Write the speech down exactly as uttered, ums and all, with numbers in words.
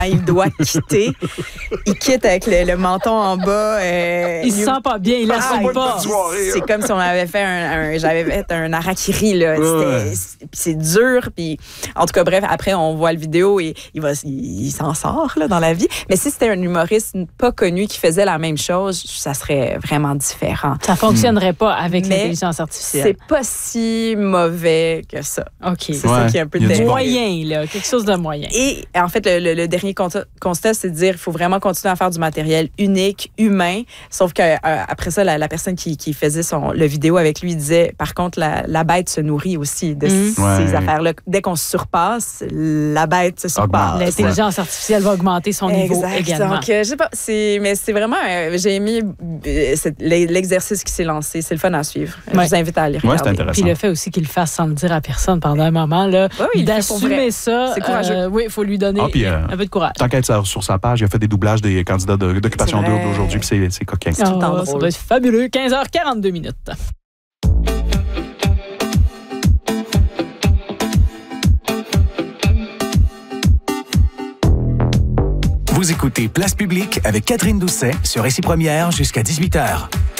il doit quitter. Il quitte avec le, le menton en bas. Euh, il se sent pas bien, il l'assume ah, pas. C'est comme si on avait fait un, un j'avais fait un harakiri là. Ouais. C'est, c'est dur. Puis en tout cas, bref, après on voit la vidéo et il va, il, il s'en sort là dans la vie. Mais si c'était un humoriste pas connu qui faisait la même chose, ça serait vraiment différent. Ça fonctionnerait mmh. pas avec Mais l'intelligence artificielle. C'est pas si mauvais que ça. Ok. C'est ouais. ça qui est un peu de moyen là, quelque chose de moyen. Et en fait, le, le, le dernier constat, c'est de dire qu'il faut vraiment continuer à faire du matériel unique, humain. Sauf que euh, après ça, la, la personne qui, qui faisait son le vidéo avec lui disait, par contre, la, la bête se nourrit aussi de mmh. ces ouais. affaires-là. Dès qu'on se surpasse, la bête se surpasse. L'intelligence artificielle va augmenter son exact. niveau également. Donc, euh, je sais pas, c'est, mais c'est vraiment, euh, j'ai aimé euh, l'exercice qui s'est lancé. C'est le fun à suivre. Ouais. Je vous invite à aller regarder. Ouais, c'est intéressant. Puis le fait aussi qu'il le fasse sans le dire à personne pendant un moment, là, ouais, oui, d'assumer ça. C'est courageux. Euh, oui, il faut lui donner ah, puis, euh, un peu de courage. Tant qu'à être sur sa page, il a fait des doublages des candidats de, d'occupation double aujourd'hui, puis c'est, c'est coquin. C'est oh, ça doit être fabuleux. quinze heures quarante-deux minutes. Vous écoutez Place Publique avec Catherine Doucet sur Ici Première jusqu'à dix-huit heures.